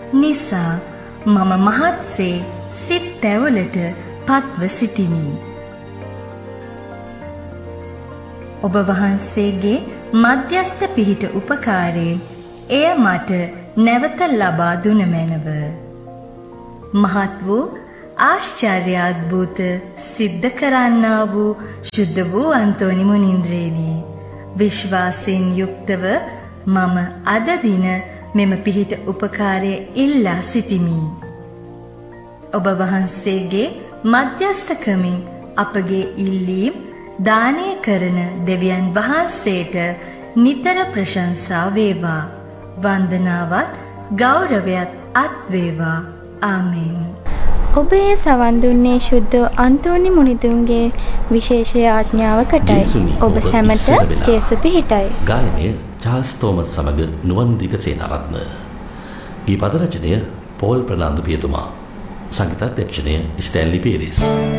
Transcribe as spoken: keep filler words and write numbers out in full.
නිසා මම මහත්සේ සිත් තැවලට පත්ව සිටිමි. ඔබ වහන්සේගේ මධ්‍යස්ථ පිහිට උපකාරයෙන් එය මට නැවත ලබා දුන මැනව. මහත් වූ ආශ්චර්යාද්භූත සිද්ධ කරන්නා වූ ශුද්ධ වූ අන්තෝනි මුනින්ද්‍රේනි, විශ්වාසයෙන් යුක්තව මම අද දින මෙම පිහිට උපකාරය ඉල්ලා සිටිමි. ඔබ වහන්සේගේ මධ්‍යස්ථකමින් අපගේ ඉල්ලීම් දානය කරන දෙවියන් වහන්සේට නිතර ප්‍රශංසා වේවා. වන්දනාවත් ගෞරවයත් අත් වේවා. ආමෙන්. ඔබ ඒ සවන් දුන්නේ ශුද්ධ අන්තෝනි මුනිදුන්ගේ විශේෂ ආඥාවකටයි. ඔබ සැමට ජේසු පිහිටයි. ගායනය චාල්ස් තෝමස් සමග නුවන්දික සේනාරත්න. ගී පද රචනය පෝල් ප්‍රනාන්දු පියතුමා. සංගීත අධ්‍යක්ෂණය ස්ටැන්ලි පීරිස්.